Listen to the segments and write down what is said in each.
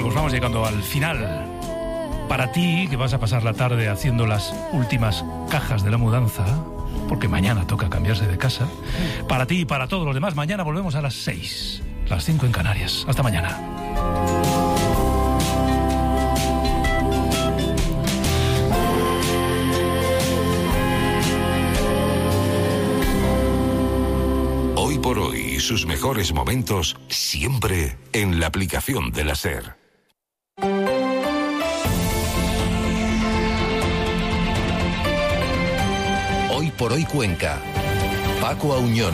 Pues vamos llegando al final. Para ti, que vas a pasar la tarde haciendo las últimas cajas de la mudanza, porque mañana toca cambiarse de casa. Para ti y para todos los demás, mañana volvemos a las 6, las 5 en Canarias. Hasta mañana. Hoy por hoy, sus mejores momentos siempre en la aplicación de la SER. Hoy por hoy Cuenca. Paco Auñón.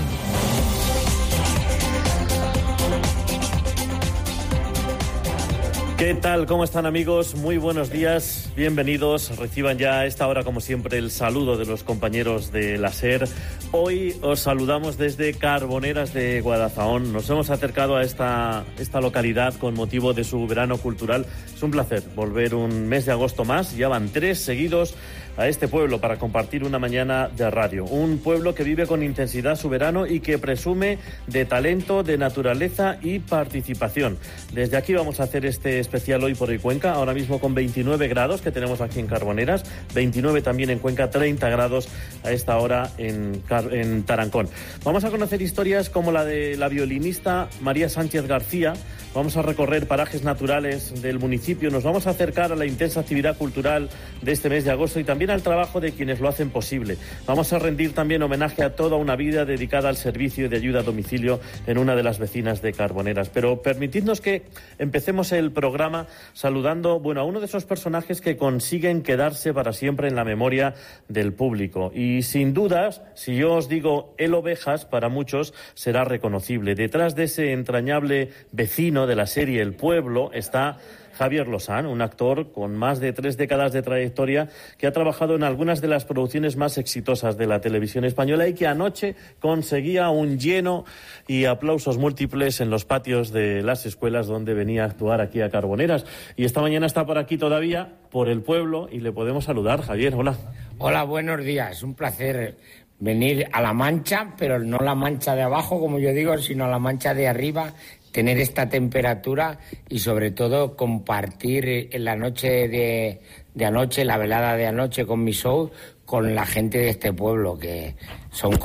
¿Qué tal? ¿Cómo están, amigos? Muy buenos días, bienvenidos. Reciban ya a esta hora, como siempre, el saludo de los compañeros de la SER. Hoy os saludamos desde Carboneras de Guadalajara. Nos hemos acercado a esta localidad con motivo de su verano cultural. Es un placer volver un mes de agosto más. Ya van 3 seguidos a este pueblo para compartir una mañana de radio. Un pueblo que vive con intensidad su verano y que presume de talento, de naturaleza y participación. Desde aquí vamos a hacer este especial Hoy por Hoy Cuenca, ahora mismo con 29 grados que tenemos aquí en Carboneras, 29 también en Cuenca, 30 grados a esta hora en Tarancón. Vamos a conocer historias como la de la violinista María Sánchez García. Vamos a recorrer parajes naturales del municipio, nos vamos a acercar a la intensa actividad cultural de este mes de agosto y también al trabajo de quienes lo hacen posible. Vamos a rendir también homenaje a toda una vida dedicada al servicio de ayuda a domicilio en una de las vecinas de Carboneras. Pero permitidnos que empecemos el programa saludando, a uno de esos personajes que consiguen quedarse para siempre en la memoria del público. Y sin dudas, si yo os digo El Ovejas, para muchos será reconocible. Detrás de ese entrañable vecino de la serie El Pueblo está Javier Lozán, un actor con más de 3 décadas de trayectoria que ha trabajado en algunas de las producciones más exitosas de la televisión española y que anoche conseguía un lleno y aplausos múltiples en los patios de las escuelas donde venía a actuar aquí a Carboneras. Y esta mañana está por aquí todavía, por el pueblo, y le podemos saludar. Javier, hola. Hola, buenos días. Un placer venir a La Mancha, pero no la Mancha de abajo, como yo digo, sino la Mancha de arriba, tener esta temperatura y sobre todo compartir en la noche de anoche, la velada de anoche con mi show, con la gente de este pueblo, que son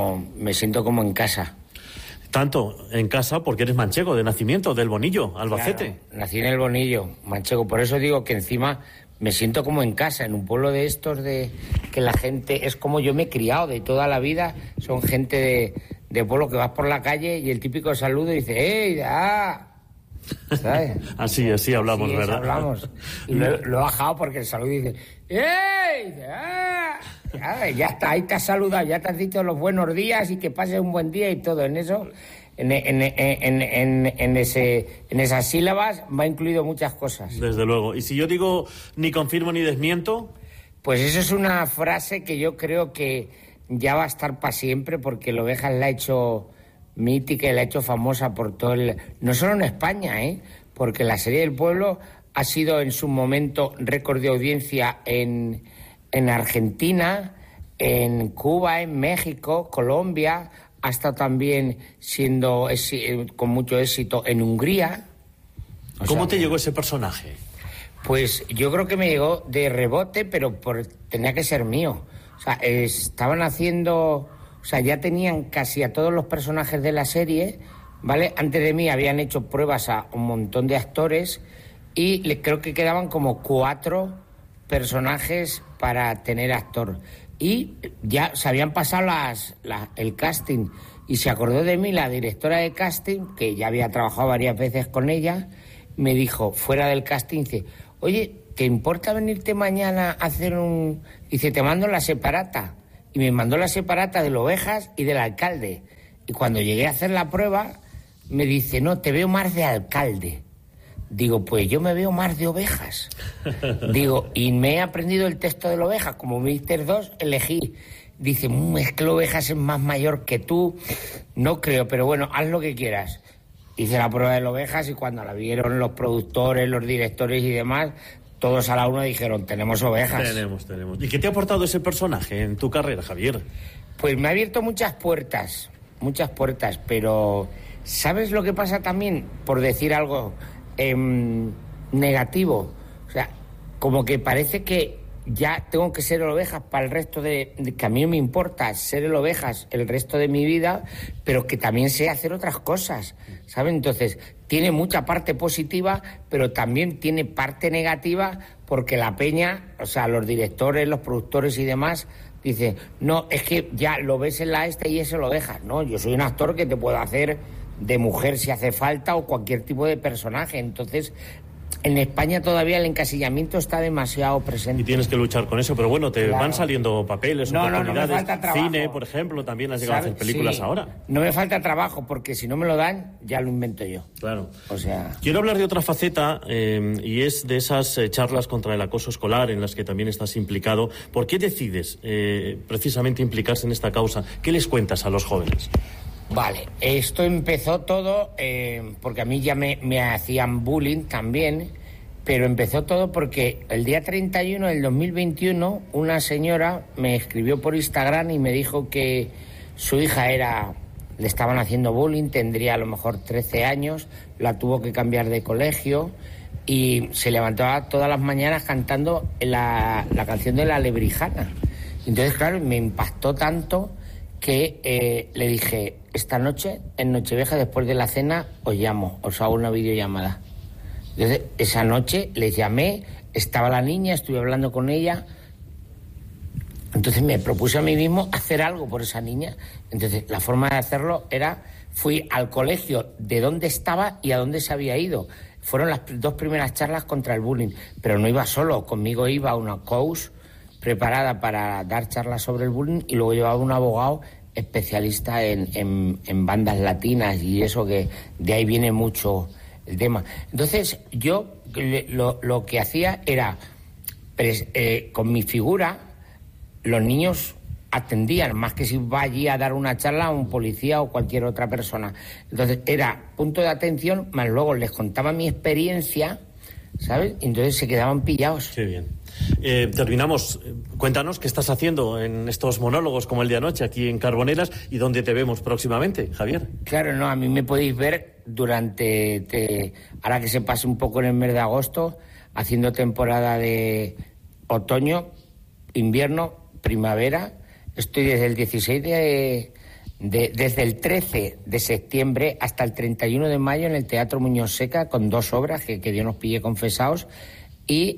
me siento como en casa. Tanto en casa porque eres manchego de nacimiento, del Bonillo, Albacete. Claro, nací en el Bonillo, manchego, por eso digo que encima me siento como en casa, en un pueblo de estos de que la gente es como yo me he criado de toda la vida, son gente de pueblo que vas por la calle y el típico saludo y dice ¡Ey! ¡Ah! ¿Sabes? así hablamos, así ¿verdad? Hablamos. Y lo he bajado porque el saludo dice ¡Ey! ¡Ah! Ya está, ahí te has saludado, ya te has dicho los buenos días y que pases un buen día y todo. En eso, en esas sílabas va incluido muchas cosas. Desde luego. Y si yo digo ni confirmo ni desmiento, pues eso es una frase que yo creo que ya va a estar para siempre, porque el Ovejas la ha hecho mítica y la ha hecho famosa por todo no solo en España, porque la serie del pueblo ha sido en su momento récord de audiencia en Argentina, en Cuba, en México, Colombia, ha estado también siendo con mucho éxito en Hungría. ¿Cómo te llegó ese personaje? Pues yo creo que me llegó de rebote, pero tenía que ser mío. O sea, estaban haciendo... O sea, ya tenían casi a todos los personajes de la serie, ¿vale? Antes de mí habían hecho pruebas a un montón de actores y creo que quedaban como 4 personajes para tener actor. Y ya se habían pasado el casting y se acordó de mí la directora de casting, que ya había trabajado varias veces con ella, me dijo, fuera del casting, dice, oye, ¿te importa venirte mañana a hacer Dice, te mando la separata. Y me mandó la separata del Ovejas y del alcalde. Y cuando llegué a hacer la prueba, me dice, no, te veo más de alcalde. Digo, pues yo me veo más de Ovejas. Digo, y me he aprendido el texto del Ovejas. Como Mister 2, elegí. Dice, es que el Ovejas es más mayor que tú. No creo, pero bueno, haz lo que quieras. Hice la prueba del Ovejas y cuando la vieron los productores, los directores y demás, todos a la una dijeron, tenemos Ovejas. Tenemos. ¿Y qué te ha aportado ese personaje en tu carrera, Javier? Pues me ha abierto muchas puertas, pero ¿sabes lo que pasa también? Por decir algo, negativo. O sea, como que parece que ya tengo que ser el ovejas para el resto de que a mí no me importa ser el ovejas el resto de mi vida, pero que también sé hacer otras cosas, ¿sabes? Entonces, tiene mucha parte positiva, pero también tiene parte negativa, porque la peña, o sea, los directores, los productores y demás, dicen, no, es que ya lo ves en la y eso lo dejas. No, yo soy un actor que te puedo hacer de mujer si hace falta o cualquier tipo de personaje. Entonces, en España todavía el encasillamiento está demasiado presente. Y tienes que luchar con eso, pero bueno, te van saliendo papeles, oportunidades. No me falta trabajo. Cine, por ejemplo, también has llegado a hacer películas ahora. No me falta trabajo, porque si no me lo dan, ya lo invento yo. Claro. O sea... Quiero hablar de otra faceta, y es de esas charlas contra el acoso escolar en las que también estás implicado. ¿Por qué decides precisamente implicarse en esta causa? ¿Qué les cuentas a los jóvenes? Vale, esto empezó todo porque a mí ya me hacían bullying también, pero empezó todo porque el día 31 del 2021 una señora me escribió por Instagram y me dijo que su hija le estaban haciendo bullying, tendría a lo mejor 13 años, la tuvo que cambiar de colegio y se levantaba todas las mañanas cantando la canción de La Lebrijana. Entonces, claro, me impactó tanto que le dije, esta noche, en Nochevieja, después de la cena, os llamo, os hago una videollamada. Entonces, esa noche les llamé, estaba la niña, estuve hablando con ella. Entonces me propuse a mí mismo hacer algo por esa niña. Entonces, la forma de hacerlo fui al colegio de dónde estaba y a dónde se había ido. Fueron las 2 primeras charlas contra el bullying, pero no iba solo, conmigo iba una coach preparada para dar charlas sobre el bullying y luego llevaba un abogado especialista en bandas latinas y eso, que de ahí viene mucho el tema. Entonces yo lo que hacía era, con mi figura, los niños atendían, más que si va allí a dar una charla a un policía o cualquier otra persona. Entonces era punto de atención, más luego les contaba mi experiencia, ¿sabes? Y entonces se quedaban pillados. Qué bien. Terminamos. Cuéntanos qué estás haciendo en estos monólogos como el de anoche aquí en Carboneras y dónde te vemos próximamente, Javier. Claro, no, a mí me podéis ver durante, ahora que se pase un poco en el mes de agosto, haciendo temporada de otoño, invierno, primavera. Estoy desde el 16 desde el 13 de septiembre hasta el 31 de mayo en el Teatro Muñoz Seca con 2 obras que Dios nos pille confesados y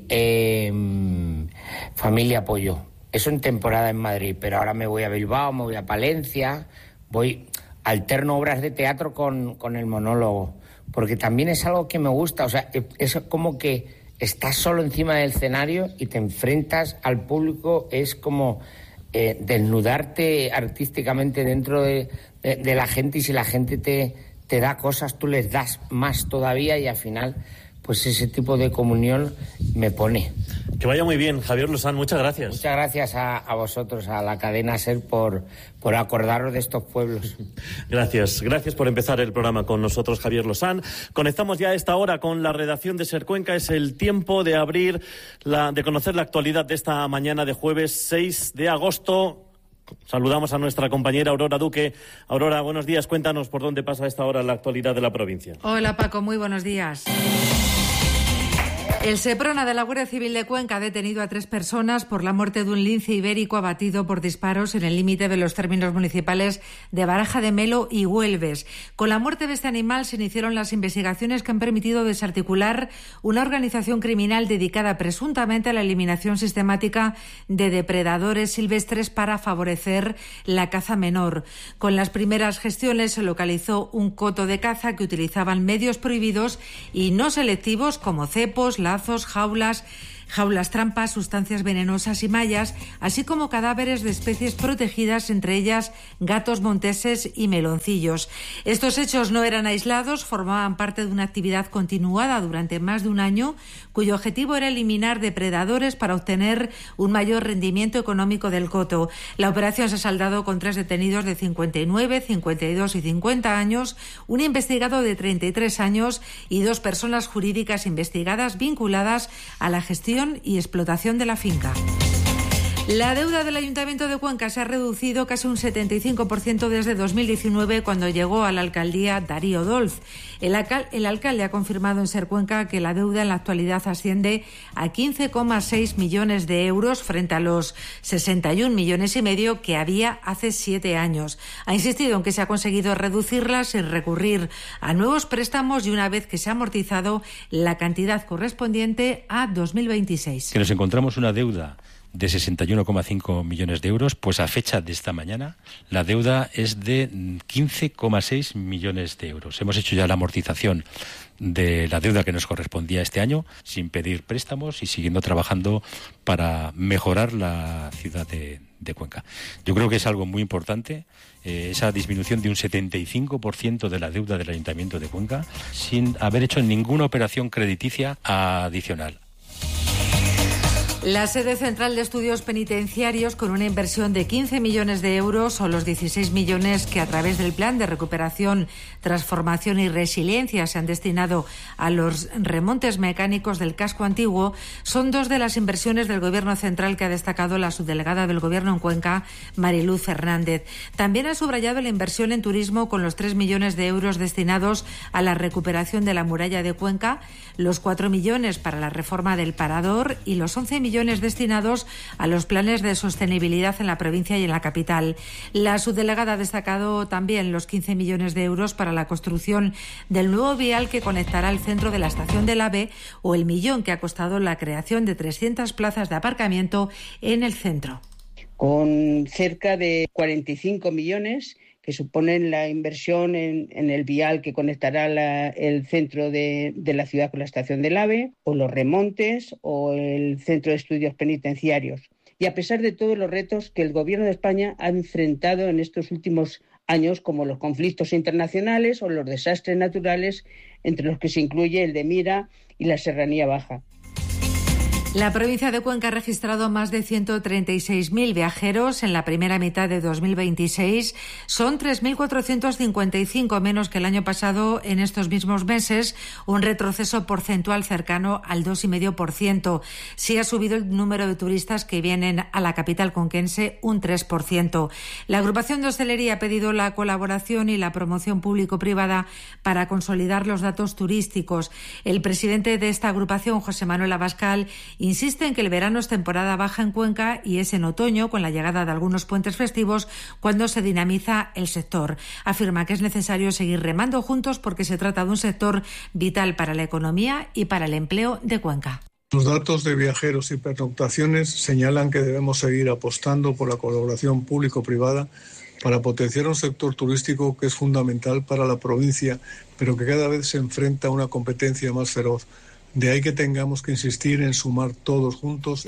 Familia Apoyo. Eso en temporada en Madrid, pero ahora me voy a Bilbao, me voy a Palencia, alterno obras de teatro con el monólogo, porque también es algo que me gusta. O sea, es como que estás solo encima del escenario y te enfrentas al público, es como desnudarte artísticamente dentro de la gente, y si la gente te da cosas, tú les das más todavía, y al final pues ese tipo de comunión me pone. Que vaya muy bien, Javier Losán, muchas gracias. Muchas gracias a vosotros, a la cadena SER, por acordaros de estos pueblos. Gracias por empezar el programa con nosotros, Javier Losán. Conectamos ya a esta hora con la redacción de SER Cuenca. Es el tiempo de de conocer la actualidad de esta mañana de jueves 6 de agosto. Saludamos a nuestra compañera Aurora Duque. Aurora, buenos días. Cuéntanos por dónde pasa a esta hora la actualidad de la provincia. Hola, Paco. Muy buenos días. El Seprona de la Guardia Civil de Cuenca ha detenido a 3 personas por la muerte de un lince ibérico abatido por disparos en el límite de los términos municipales de Baraja de Melo y Huelves. Con la muerte de este animal se iniciaron las investigaciones que han permitido desarticular una organización criminal dedicada presuntamente a la eliminación sistemática de depredadores silvestres para favorecer la caza menor. Con las primeras gestiones se localizó un coto de caza que utilizaban medios prohibidos y no selectivos como cepos, lazos, jaulas trampas, sustancias venenosas y mallas, así como cadáveres de especies protegidas, entre ellas gatos monteses y meloncillos. Estos hechos no eran aislados, formaban parte de una actividad continuada durante más de un año, cuyo objetivo era eliminar depredadores para obtener un mayor rendimiento económico del coto. La operación se ha saldado con 3 detenidos de 59, 52 y 50 años, un investigado de 33 años y 2 personas jurídicas investigadas vinculadas a la gestión y explotación de la finca. La deuda del Ayuntamiento de Cuenca se ha reducido casi un 75% desde 2019, cuando llegó a la alcaldía Darío Dolz. El alcalde ha confirmado en Ser Cuenca que la deuda en la actualidad asciende a 15,6 millones de euros frente a los 61,5 millones que había hace 7 años. Ha insistido en que se ha conseguido reducirla sin recurrir a nuevos préstamos y una vez que se ha amortizado la cantidad correspondiente a 2026. Que nos encontramos una deuda de 61,5 millones de euros, pues a fecha de esta mañana la deuda es de 15,6 millones de euros. Hemos hecho ya la amortización de la deuda que nos correspondía este año sin pedir préstamos y siguiendo trabajando para mejorar la ciudad de Cuenca. Yo creo que es algo muy importante, esa disminución de un 75% de la deuda del Ayuntamiento de Cuenca sin haber hecho ninguna operación crediticia adicional. La sede central de estudios penitenciarios, con una inversión de 15 millones de euros o los 16 millones que a través del Plan de Recuperación, Transformación y Resiliencia se han destinado a los remontes mecánicos del casco antiguo, son dos de las inversiones del Gobierno central que ha destacado la subdelegada del Gobierno en Cuenca, Mariluz Fernández. También ha subrayado la inversión en turismo, con los 3 millones de euros destinados a la recuperación de la muralla de Cuenca, los 4 millones para la reforma del Parador y los 11 millones destinados a los planes de sostenibilidad en la provincia y en la capital. La subdelegada ha destacado también los 15 millones de euros para la construcción del nuevo vial que conectará el centro de la estación del AVE, o el millón que ha costado la creación de 300 plazas de aparcamiento en el centro. Con cerca de 45 millones que suponen la inversión en el vial que conectará el centro de la ciudad con la estación del AVE, o los remontes, o el centro de estudios penitenciarios. Y a pesar de todos los retos que el Gobierno de España ha enfrentado en estos últimos años, como los conflictos internacionales o los desastres naturales, entre los que se incluye el de Mira y la Serranía Baja. La provincia de Cuenca ha registrado más de 136.000 viajeros en la primera mitad de 2026. Son 3.455 menos que el año pasado en estos mismos meses, un retroceso porcentual cercano al 2,5%. Sí ha subido el número de turistas que vienen a la capital conquense un 3%. La agrupación de hostelería ha pedido la colaboración y la promoción público-privada para consolidar los datos turísticos. El presidente de esta agrupación, José Manuel Abascal, insiste en que el verano es temporada baja en Cuenca y es en otoño, con la llegada de algunos puentes festivos, cuando se dinamiza el sector. Afirma que es necesario seguir remando juntos porque se trata de un sector vital para la economía y para el empleo de Cuenca. Los datos de viajeros y pernoctaciones señalan que debemos seguir apostando por la colaboración público-privada para potenciar un sector turístico que es fundamental para la provincia, pero que cada vez se enfrenta a una competencia más feroz. De ahí que tengamos que insistir en sumar todos juntos.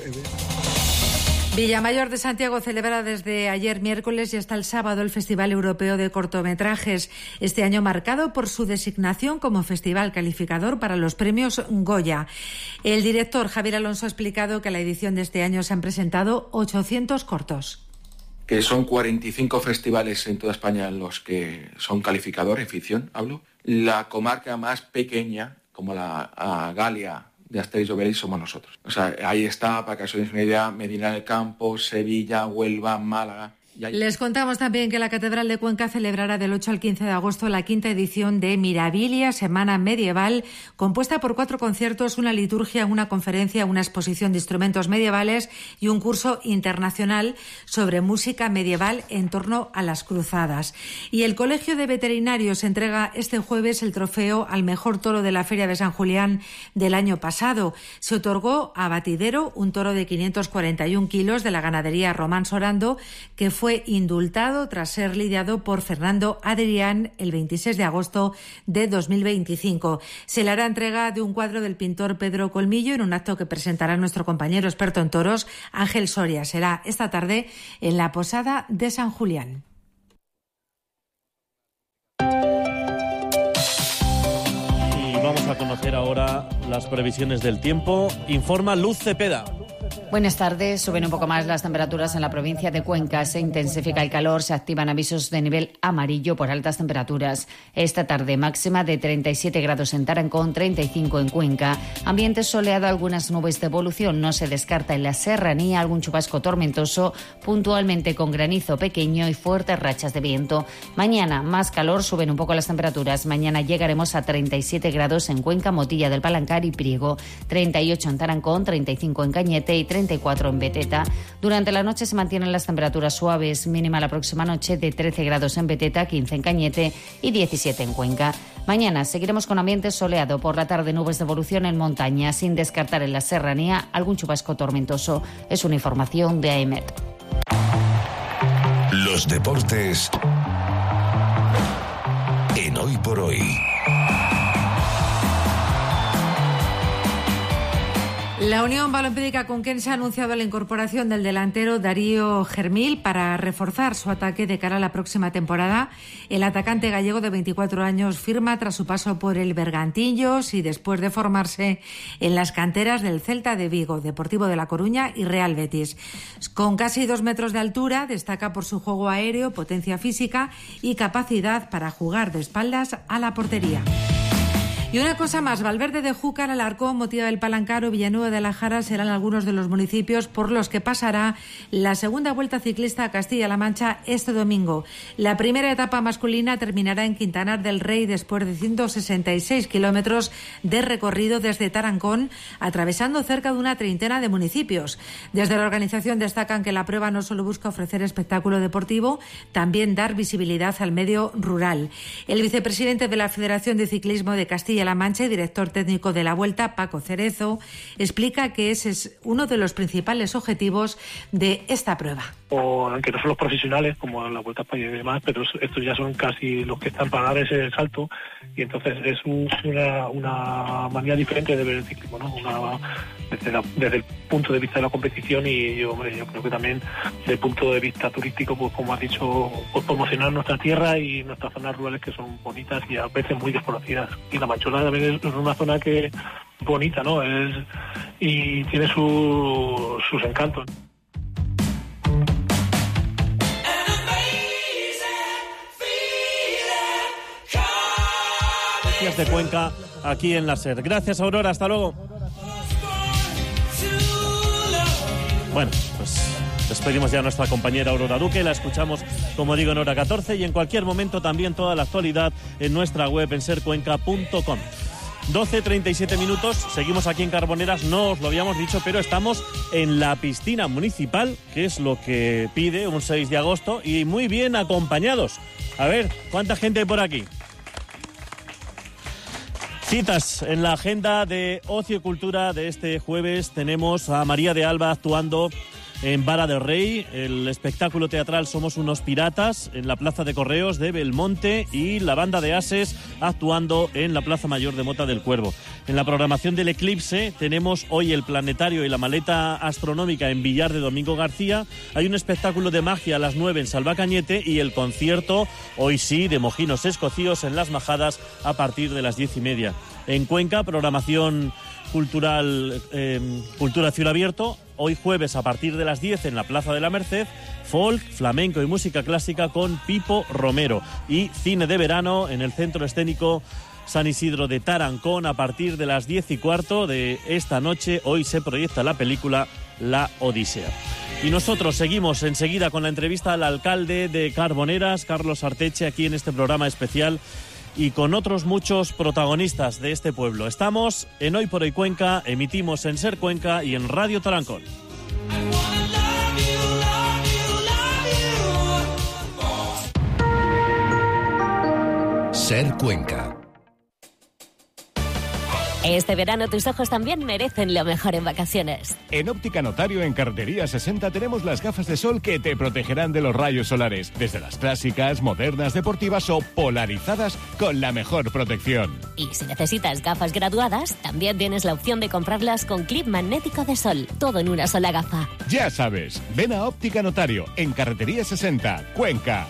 Villamayor de Santiago celebra desde ayer miércoles y hasta el sábado el Festival Europeo de Cortometrajes, este año marcado por su designación como festival calificador para los premios Goya. El director Javier Alonso ha explicado que a la edición de este año se han presentado 800 cortos. Que son 45 festivales en toda España en los que son calificadores, ficción, hablo. La comarca más pequeña, como la Galia de Asterix y Obelix, somos nosotros. O sea, ahí está, para que os deis una idea, Medina del Campo, Sevilla, Huelva, Málaga. Les contamos también que la Catedral de Cuenca celebrará del 8 al 15 de agosto la 5ª edición de Mirabilia, Semana Medieval, compuesta por 4 conciertos, una liturgia, una conferencia, una exposición de instrumentos medievales y un curso internacional sobre música medieval en torno a las cruzadas. Y el Colegio de Veterinarios entrega este jueves el trofeo al mejor toro de la Feria de San Julián del año pasado. Se otorgó a Batidero, un toro de 541 kilos de la ganadería Román Sorando, que fue indultado tras ser lidiado por Fernando Adrián el 26 de agosto de 2025. Se le hará entrega de un cuadro del pintor Pedro Colmillo en un acto que presentará nuestro compañero experto en toros, Ángel Soria. Será esta tarde en la Posada de San Julián. Y vamos a conocer ahora las previsiones del tiempo. Informa Luz Cepeda. Buenas tardes. Suben un poco más las temperaturas en la provincia de Cuenca. Se intensifica el calor, se activan avisos de nivel amarillo por altas temperaturas. Esta tarde máxima de 37 grados en Tarancón, 35 en Cuenca. Ambiente soleado, algunas nubes de evolución. No se descarta en la serranía algún chubasco tormentoso, puntualmente con granizo pequeño y fuertes rachas de viento. Mañana más calor, suben un poco las temperaturas. Mañana llegaremos a 37 grados en Cuenca, Motilla del Palancar y Priego, 38 en Tarancón, 35 en Cañete y 34 en Beteta. Durante la noche se mantienen las temperaturas suaves, mínima la próxima noche de 13 grados en Beteta, 15 en Cañete y 17 en Cuenca. Mañana seguiremos con ambiente soleado, por la tarde nubes de evolución en montaña, sin descartar en la serranía algún chubasco tormentoso. Es una información de AEMET. Los deportes en Hoy por Hoy. La Unión Balompédica Conquense ha anunciado la incorporación del delantero Darío Germil para reforzar su ataque de cara a la próxima temporada. El atacante gallego de 24 años firma tras su paso por el Bergantiños y después de formarse en las canteras del Celta de Vigo, Deportivo de La Coruña y Real Betis. Con casi 2 metros de altura, destaca por su juego aéreo, potencia física y capacidad para jugar de espaldas a la portería. Y una cosa más, Valverde de Júcar, Alarcón, Motilla del Palancar o Villanueva de la Jara serán algunos de los municipios por los que pasará la segunda vuelta ciclista a Castilla-La Mancha este domingo. La primera etapa masculina terminará en Quintanar del Rey después de 166 kilómetros de recorrido desde Tarancón, atravesando cerca de una treintena de municipios. Desde la organización destacan que la prueba no solo busca ofrecer espectáculo deportivo, también dar visibilidad al medio rural. El vicepresidente de la Federación de Ciclismo de Castilla-La Mancha y director técnico de la Vuelta, Paco Cerezo, explica que ese es uno de los principales objetivos de esta prueba. O que no son los profesionales como la Vuelta a España y demás, pero estos ya son casi los que están para dar ese salto, y entonces es una manera diferente de ver el ciclismo, ¿no? Desde el punto de vista de la competición, y yo creo que también desde el punto de vista turístico, pues como has dicho, pues promocionar nuestra tierra y nuestras zonas rurales que son bonitas y a veces muy desconocidas. Y la Manchona también es una zona que es bonita, ¿no? Y tiene sus encantos. De Cuenca aquí en la SER. Gracias, Aurora, hasta luego. Bueno, pues despedimos ya a nuestra compañera Aurora Duque, la escuchamos, como digo, en hora 14 y en cualquier momento también toda la actualidad en nuestra web en sercuenca.com. 12:37 minutos, seguimos aquí en Carboneras, no os lo habíamos dicho, pero estamos en la piscina municipal, que es lo que pide un 6 de agosto, y muy bien acompañados. A ver, ¿cuánta gente hay por aquí? Citas en la agenda de ocio y cultura de este jueves. Tenemos a María de Alba actuando en Vara del Rey, el espectáculo teatral Somos unos piratas en la Plaza de Correos de Belmonte y la banda de Ases actuando en la Plaza Mayor de Mota del Cuervo. En la programación del Eclipse tenemos hoy el planetario y la maleta astronómica en Villar de Domingo García. Hay un espectáculo de magia a las 9 en Salvacañete y el concierto, hoy sí, de Mojinos Escocíos en Las Majadas a partir de las 10:30. En Cuenca, programación cultural, Cultura Cielo Abierto, hoy jueves a partir de las 10 en la Plaza de la Merced, folk, flamenco y música clásica con Pipo Romero, y cine de verano en el Centro Escénico San Isidro de Tarancón a partir de las 10:15 de esta noche. Hoy se proyecta la película La Odisea. Y nosotros seguimos enseguida con la entrevista al alcalde de Carboneras, Carlos Arteche, aquí en este programa especial, y con otros muchos protagonistas de este pueblo. Estamos en Hoy por Hoy Cuenca, emitimos en Ser Cuenca y en Radio Tarancón. Ser Cuenca. Este verano tus ojos también merecen lo mejor en vacaciones. En Óptica Notario, en Carretería 60, tenemos las gafas de sol que te protegerán de los rayos solares, desde las clásicas, modernas, deportivas o polarizadas con la mejor protección. Y si necesitas gafas graduadas, también tienes la opción de comprarlas con clip magnético de sol, todo en una sola gafa. Ya sabes, ven a Óptica Notario, en Carretería 60, Cuenca.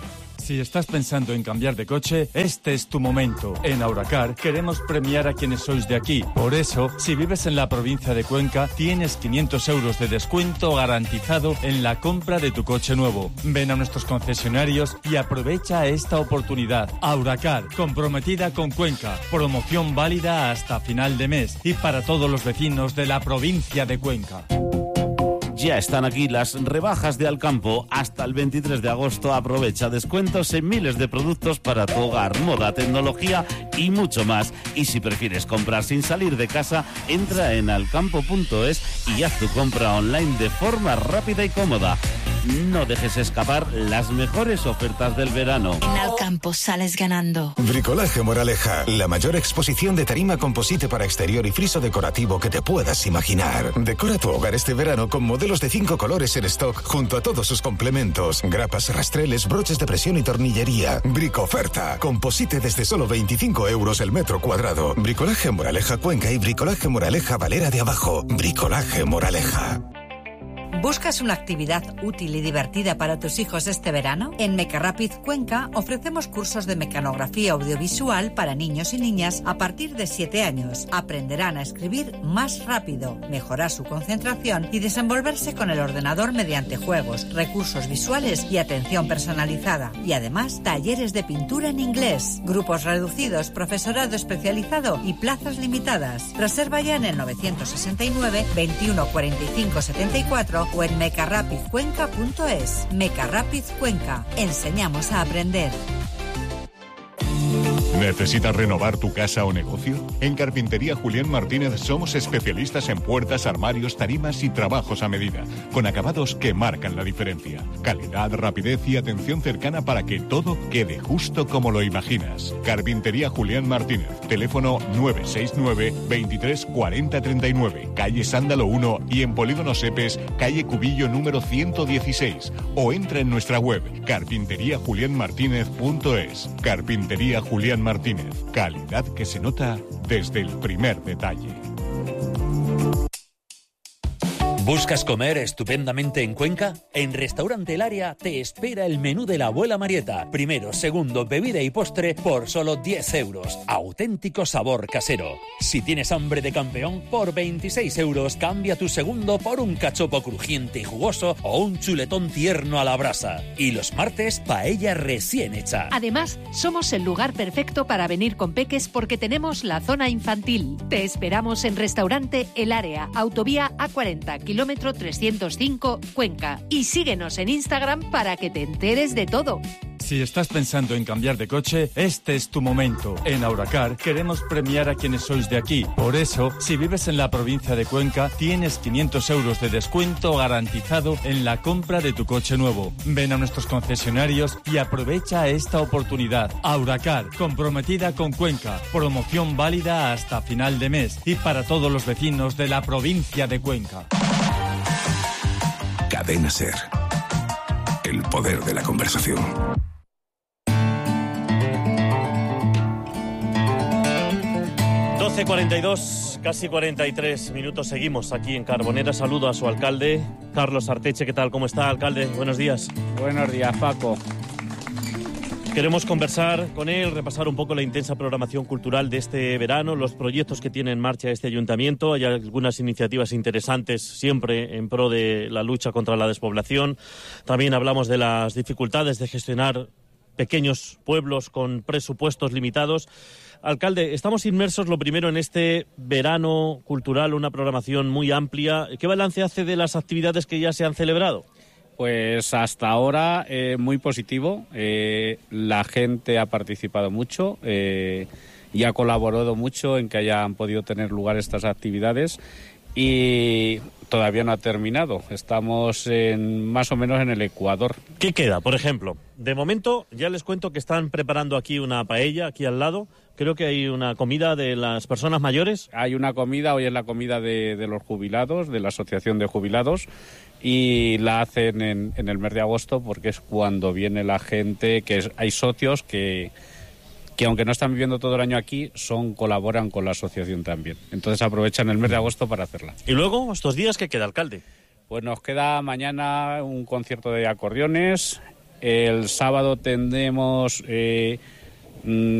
Si estás pensando en cambiar de coche, este es tu momento. En Auracar queremos premiar a quienes sois de aquí. Por eso, si vives en la provincia de Cuenca, tienes 500 euros de descuento garantizado en la compra de tu coche nuevo. Ven a nuestros concesionarios y aprovecha esta oportunidad. Auracar, comprometida con Cuenca. Promoción válida hasta final de mes y para todos los vecinos de la provincia de Cuenca. Ya están aquí las rebajas de Alcampo. Hasta el 23 de agosto aprovecha descuentos en miles de productos para tu hogar, moda, tecnología y mucho más. Y si prefieres comprar sin salir de casa, entra en alcampo.es y haz tu compra online de forma rápida y cómoda. No dejes escapar las mejores ofertas del verano. En Alcampo sales ganando. Bricolaje Moraleja, la mayor exposición de tarima composite para exterior y friso decorativo que te puedas imaginar. Decora tu hogar este verano con modelos de 5 colores en stock junto a todos sus complementos, grapas, rastreles, broches de presión y tornillería. Bricoferta, composite desde solo 25 euros el metro cuadrado. Bricolaje Moraleja Cuenca y Bricolaje Moraleja Valera de Abajo. Bricolaje Moraleja. ¿Buscas una actividad útil y divertida para tus hijos este verano? En Mecarapid Cuenca ofrecemos cursos de mecanografía audiovisual para niños y niñas a partir de 7 años. Aprenderán a escribir más rápido, mejorar su concentración y desenvolverse con el ordenador mediante juegos, recursos visuales y atención personalizada. Y además, talleres de pintura en inglés, grupos reducidos, profesorado especializado y plazas limitadas. Reserva ya en el 969 21 45 74 o en mecarapidcuenca.es. Mecarapid Cuenca. Enseñamos a aprender. ¿Necesitas renovar tu casa o negocio? En Carpintería Julián Martínez somos especialistas en puertas, armarios, tarimas y trabajos a medida, con acabados que marcan la diferencia. Calidad, rapidez y atención cercana para que todo quede justo como lo imaginas. Carpintería Julián Martínez, teléfono 969 23 40 39, calle Sándalo 1 y en Polígono Sepes, calle Cubillo número 116, o entra en nuestra web carpinteriajulianmartinez.es. Carpintería Julián Martínez, calidad que se nota desde el primer detalle. ¿Buscas comer estupendamente en Cuenca? En Restaurante El Área te espera el menú de la abuela Marieta. Primero, segundo, bebida y postre por solo 10 euros. Auténtico sabor casero. Si tienes hambre de campeón, por 26 euros cambia tu segundo por un cachopo crujiente y jugoso o un chuletón tierno a la brasa. Y los martes, paella recién hecha. Además, somos el lugar perfecto para venir con peques porque tenemos la zona infantil. Te esperamos en Restaurante El Área, autovía A40, kilómetro 305, Cuenca. Y síguenos en Instagram para que te enteres de todo. Si estás pensando en cambiar de coche, este es tu momento. En Auracar queremos premiar a quienes sois de aquí. Por eso, si vives en la provincia de Cuenca, tienes 500 euros de descuento garantizado en la compra de tu coche nuevo. Ven a nuestros concesionarios y aprovecha esta oportunidad. Auracar, comprometida con Cuenca. Promoción válida hasta final de mes y para todos los vecinos de la provincia de Cuenca. Cadena SER. El poder de la conversación. 12:42, casi 43 minutos. Seguimos aquí en Carbonera. Saludo a su alcalde, Carlos Arteche. ¿Qué tal? ¿Cómo está, alcalde? Buenos días. Buenos días, Paco. Queremos conversar con él, repasar un poco la intensa programación cultural de este verano, los proyectos que tiene en marcha este ayuntamiento. Hay algunas iniciativas interesantes siempre en pro de la lucha contra la despoblación. También hablamos de las dificultades de gestionar pequeños pueblos con presupuestos limitados. Alcalde, estamos inmersos lo primero en este verano cultural, una programación muy amplia. ¿Qué balance hace de las actividades que ya se han celebrado? Pues hasta ahora muy positivo. La gente ha participado mucho y ha colaborado mucho en que hayan podido tener lugar estas actividades y todavía no ha terminado. Estamos más o menos en el Ecuador. ¿Qué queda? Por ejemplo, de momento ya les cuento que están preparando aquí una paella, aquí al lado. Creo que hay una comida de las personas mayores. Hay una comida, hoy es la comida de los jubilados, de la Asociación de Jubilados, y la hacen en el mes de agosto porque es cuando viene la gente, hay socios que aunque no están viviendo todo el año aquí, colaboran con la asociación también. Entonces aprovechan el mes de agosto para hacerla. ¿Y luego, estos días, qué queda, alcalde? Pues nos queda mañana un concierto de acordeones El sábado tendremos